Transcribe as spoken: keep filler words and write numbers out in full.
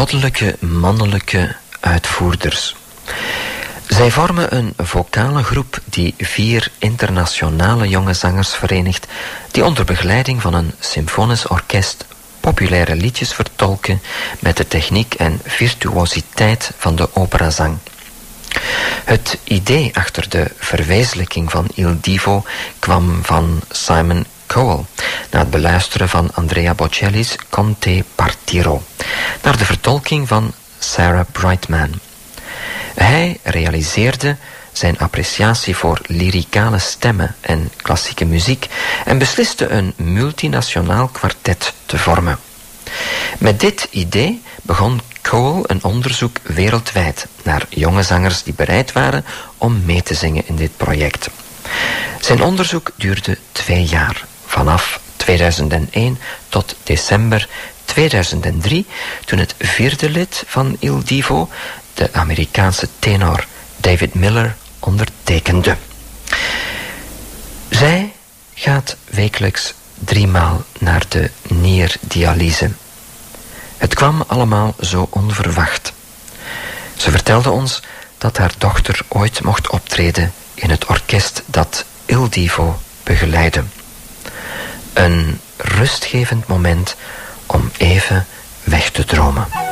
goddelijke mannelijke uitvoerders. Zij vormen een vocale groep die vier internationale jonge zangers verenigt, die onder begeleiding van een symfonisch orkest populaire liedjes vertolken met de techniek en virtuositeit van de operazang. Het idee achter de verwezenlijking van Il Divo kwam van Simon Cowell, na het beluisteren van Andrea Bocelli's Con te partirò, naar de vertolking van Sarah Brightman. Hij realiseerde zijn appreciatie voor lyricale stemmen en klassieke muziek en besliste een multinationaal kwartet te vormen. Met dit idee begon Cowell een onderzoek wereldwijd naar jonge zangers die bereid waren om mee te zingen in dit project. Zijn onderzoek duurde twee jaar, vanaf tweeduizend één tot december tweeduizend drie, toen het vierde lid van Il Divo, de Amerikaanse tenor David Miller, ondertekende. Zij gaat wekelijks driemaal naar de nierdialyse. Het kwam allemaal zo onverwacht. Ze vertelde ons dat haar dochter ooit mocht optreden in het orkest dat Il Divo begeleidde. Een rustgevend moment om even weg te dromen.